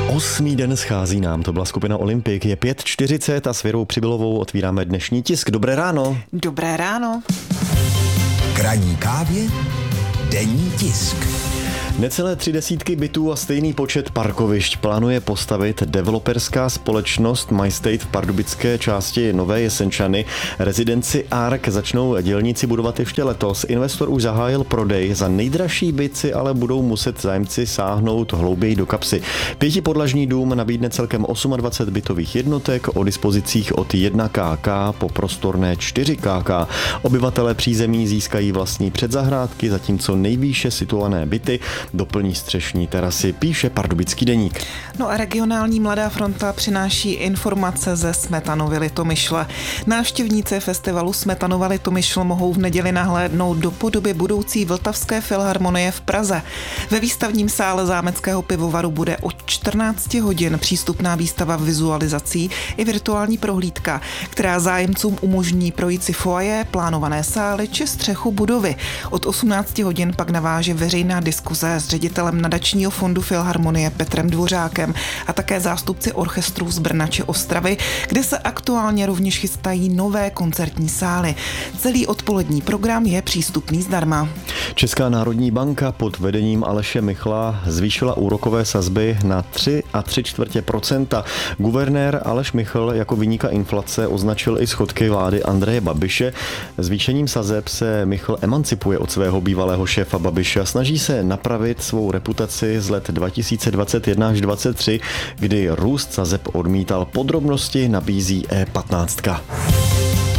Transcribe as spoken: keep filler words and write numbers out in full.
Osmý den schází nám, to byla skupina Olympik, je pět čtyřicet a s Věrou Přibylovou otvíráme dnešní tisk. Dobré ráno. Dobré ráno. K ranní kávě denní tisk. Necelé tři desítky bytů a stejný počet parkovišť plánuje postavit developerská společnost MyState v pardubické části Nové Jesenčany. Rezidenci Ark začnou dělníci budovat ještě letos. Investor už zahájil prodej. Za nejdražší byt si ale budou muset zájemci sáhnout hlouběji do kapsy. Pětipodlažní dům nabídne celkem dvacet osm bytových jednotek o dispozicích od jedna kilometrů po prostorné čtyři kilometry. Obyvatelé přízemí získají vlastní předzahrádky, zatímco nejvýše situované byty doplní střešní terasy, píše Pardubický deník. No a regionální Mladá fronta přináší informace ze Smetanovy Litomyšle. Návštěvníci festivalu Smetanova Litomyšl mohou v neděli nahlédnout do podoby budoucí Vltavské filharmonie v Praze. Ve výstavním sále Zámeckého pivovaru bude od čtrnáct hodin přístupná výstava vizualizací i virtuální prohlídka, která zájemcům umožní projít si foaje, plánované sály či střechu budovy. Od osmnáct hodin pak naváže veřejná diskuze s ředitelem nadačního fondu Filharmonie Petrem Dvořákem a také zástupci orchestrů z Brna či Ostravy, kde se aktuálně rovněž chystají nové koncertní sály. Celý odpolední program je přístupný zdarma. Česká národní banka pod vedením Aleše Michla zvýšila úrokové sazby na tři a tři čtvrtě procenta. Guvernér Aleš Michl jako viníka inflace označil i schodky vlády Andreje Babiše. Zvýšením sazeb se Michl emancipuje od svého bývalého šéfa Babiše a snaží se napravit svou reputaci z let dva tisíce dvacet jedna až dvacet tři, kdy růst sazeb odmítal. Podrobnosti nabízí E patnáct.